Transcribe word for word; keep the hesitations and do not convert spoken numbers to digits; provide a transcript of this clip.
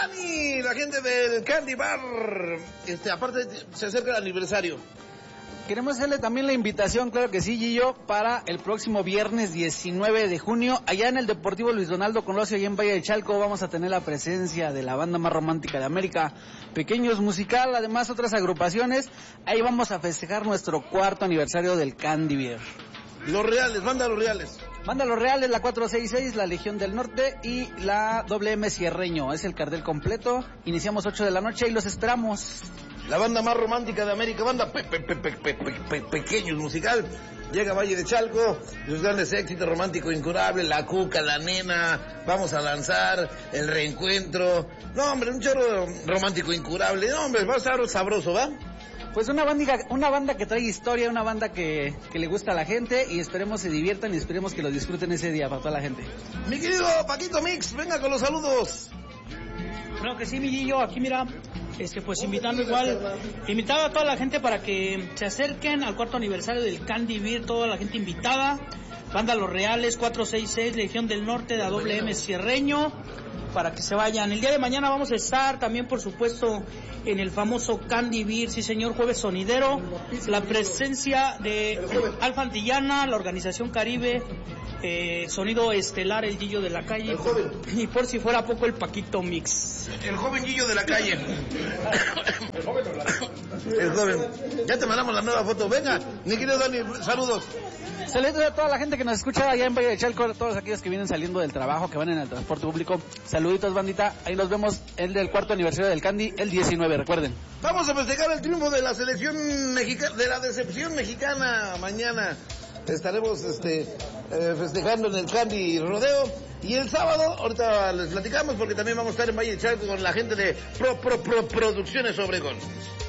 Dani, la gente del Candy Bar. Este, aparte, se acerca el aniversario. Queremos hacerle también la invitación, claro que sí, Gillo, para el próximo viernes diecinueve de junio, allá en el Deportivo Luis Donaldo Colosio, allá en Valle de Chalco, vamos a tener la presencia de la banda más romántica de América, Pequeños Musical, además otras agrupaciones. Ahí vamos a festejar nuestro cuarto aniversario del Candy Beer. Los Reales, banda Los Reales. Banda Los Reales, la cuatrocientos sesenta y seis, la Legión del Norte y la doble eme Cierreño. Es el cartel completo. Iniciamos ocho de la noche y los esperamos. La banda más romántica de América, banda pe pe pe pe pe pe Pequeños Musical. Llega a Valle de Chalco, sus grandes éxitos, Romántico Incurable, La Cuca, La Nena, Vamos a Lanzar, El Reencuentro. No, hombre, un chorro Romántico Incurable. No, hombre, va a estar sabroso, ¿va? Pues una banda, una banda que trae historia, una banda que, que le gusta a la gente y esperemos se diviertan y esperemos que lo disfruten ese día para toda la gente. Mi querido Paquito Mix, venga con los saludos. Creo que sí, mi Gillo, aquí mira, este, pues invitando igual, invitando a toda la gente para que se acerquen al cuarto aniversario del Candy Beer, toda la gente invitada, banda Los Reales, cuatrocientos sesenta y seis, Legión del Norte, la doble eme Cierreño, para que se vayan. El día de mañana vamos a estar también, por supuesto, en el famoso Candy Beer, sí señor, jueves sonidero, la presencia de Alfa Antillana, la Organización Caribe, eh, sonido estelar, el Gillo de la Calle, y por si fuera poco el Paquito Mix. El joven Gillo de la Calle. El joven. Ya te mandamos la nueva foto. Venga, mi querido Dani, saludos. Saludos a toda la gente que nos escucha allá en Valle de Chalco, a todos aquellos que vienen saliendo del trabajo, que van en el transporte público. Saluditos, bandita. Ahí nos vemos el del cuarto aniversario del Candy, el diecinueve, recuerden. Vamos a festejar el triunfo de la selección mexicana, de la decepción mexicana. Mañana estaremos este, eh, festejando en el Candy Rodeo. Y el sábado, ahorita les platicamos porque también vamos a estar en Valle de Chalco con la gente de Pro Pro Pro Producciones Obregón.